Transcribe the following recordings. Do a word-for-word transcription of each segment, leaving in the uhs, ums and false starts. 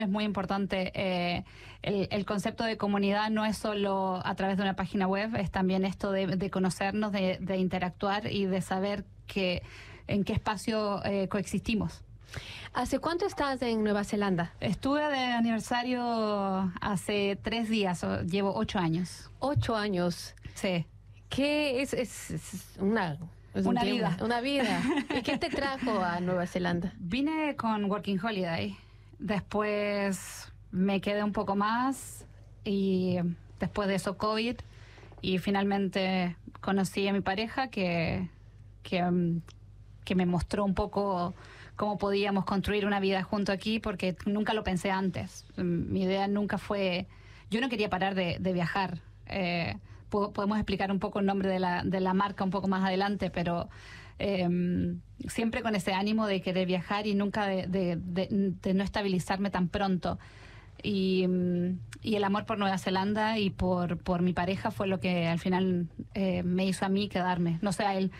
Es muy importante. Eh, el, el concepto de comunidad no es solo a través de una página web, es también esto de, de conocernos, de, de interactuar y de saber que, en qué espacio eh, coexistimos. ¿Hace cuánto estás en Nueva Zelanda? Estuve de aniversario hace tres días, o- llevo ocho años. Ocho años. Sí. ¿Qué es, es, es una... es un Una tiempo, vida. Una vida. ¿Y qué te trajo a Nueva Zelanda? Vine con Working Holiday, después me quedé un poco más y después de eso COVID y finalmente conocí a mi pareja que, que, mm, que me mostró un poco cómo podíamos construir una vida junto aquí porque nunca lo pensé antes. Mm, Mi idea nunca fue... Yo no quería parar de, de viajar. Eh, po- podemos explicar un poco el nombre de la, de la marca un poco más adelante, pero eh, siempre con ese ánimo de querer viajar y nunca de, de, de, de no estabilizarme tan pronto. Y, mm, y el amor por Nueva Zelanda y por, por mi pareja fue lo que al final eh, me hizo a mí quedarme, no sé a él.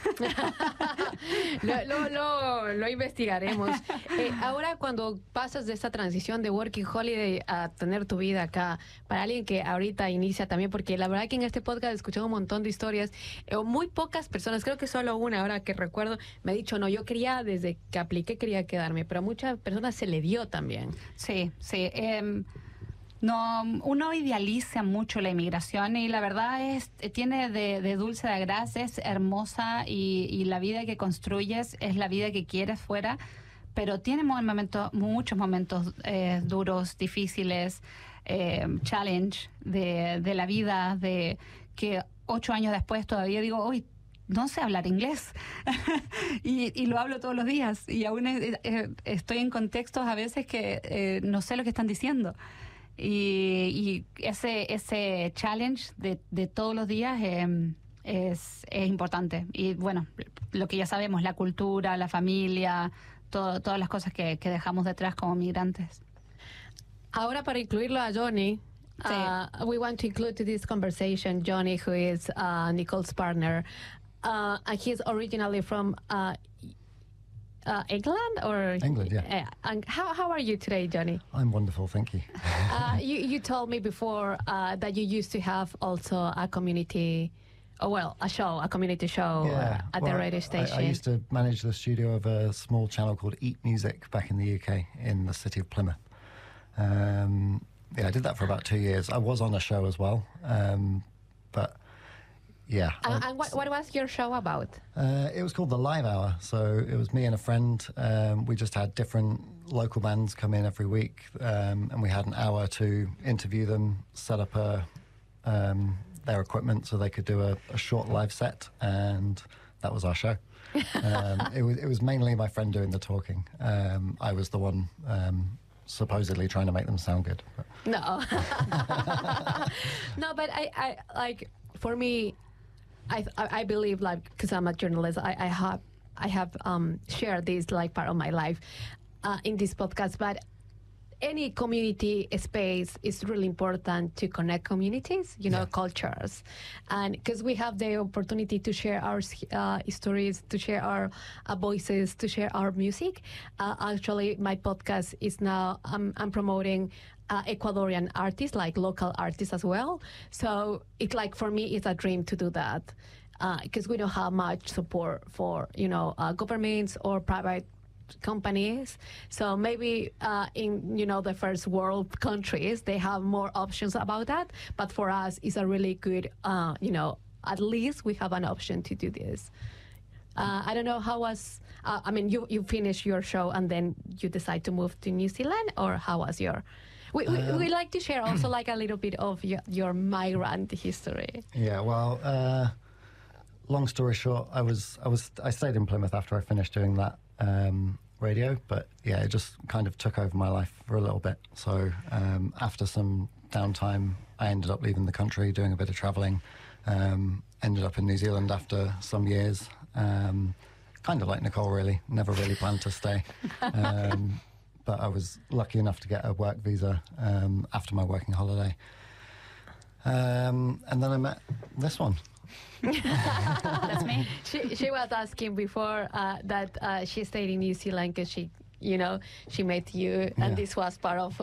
lo, lo, lo, lo investigaremos. Eh, ahora, cuando pasas de esta transición de Working Holiday a tener tu vida acá, para alguien que ahorita inicia también, porque la verdad que en este podcast he escuchado un montón de historias, eh, muy pocas personas, creo que solo una ahora que recuerdo, me ha dicho, no, yo quería, desde que apliqué, quería quedarme, pero a muchas personas se le dio también. Sí, sí. Eh, no, uno idealiza mucho la inmigración y la verdad es tiene de, de dulce de gras, es hermosa y, y la vida que construyes es la vida que quieres fuera, pero tiene momentos, muchos momentos eh, duros, difíciles, eh, challenge de, de la vida, de que ocho años después todavía digo, hoy no sé hablar inglés y, y lo hablo todos los días y aún eh, eh, estoy en contextos a veces que eh, no sé lo que están diciendo y, y ese ese challenge de, de todos los días eh, es, es importante y bueno, lo que ya sabemos, la cultura, la familia, todo, todas las cosas que, que dejamos detrás como migrantes. Ahora, para incluirlo a Johnny, Sí. uh, we want to include to this conversation Johnny, who is uh, Nicole's partner. Uh, and he's originally from uh, uh, England, or England, yeah. Uh, and how how are you today, Johnny? I'm wonderful, thank you. uh, you you told me before uh, that you used to have also a community, oh well, a show, a community show uh, at well, the radio station. I, I used to manage the studio of a small channel called Eat Music back in the U K in the city of Plymouth. Um, yeah, I did that for about two years. I was on a show as well, um, but yeah. And, I- and what, what was your show about? Uh, it was called The Live Hour. So it was me and a friend. Um, we just had different local bands come in every week, um, and we had an hour to interview them, set up a, um, their equipment so they could do a, a short live set, and that was our show. um, it was it was mainly my friend doing the talking. Um, I was the one um, supposedly trying to make them sound good. But. No. No, but I, I like, for me, I I I believe, like, because I'm a journalist, I, I have I have um, shared this like part of my life uh, in this podcast. But any community space is really important to connect communities, you know, Yeah. cultures, and because we have the opportunity to share our uh, stories, to share our uh, voices, to share our music. Uh, actually, my podcast is now I'm, I'm promoting uh, Ecuadorian artists, like local artists as well. So it's like, for me, it's a dream to do that, because uh, we don't have much support for, you know, uh, governments or private companies. So maybe uh, in, you know, the first world countries, they have more options about that. But for us, it's a really good, uh, you know, at least we have an option to do this. Uh, I don't know how was, uh, I mean, you, you finished your show and then you decide to move to New Zealand, or how was your, we, we, Um, we like to share also like a little bit of your, your migrant history. Yeah, well, uh, long story short, I was I was I stayed in Plymouth after I finished doing that um, radio, but yeah, it just kind of took over my life for a little bit. So um, after some downtime, I ended up leaving the country, doing a bit of travelling. Um, ended up in New Zealand after some years. Um, kind of like Nicole, really. Never really planned to stay. Um, but I was lucky enough to get a work visa um, after my working holiday. Um, and then I met this one. That's me. She, she was asking before uh, that uh, she stayed in New Zealand because she you know, she met you, Yeah. and this was part of